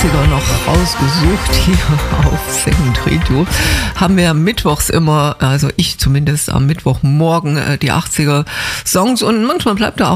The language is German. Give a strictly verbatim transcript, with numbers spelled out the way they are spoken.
achtziger noch rausgesucht hier auf Second Radio. Haben wir mittwochs immer, also ich zumindest am Mittwochmorgen, die achtziger Songs und manchmal bleibt da auch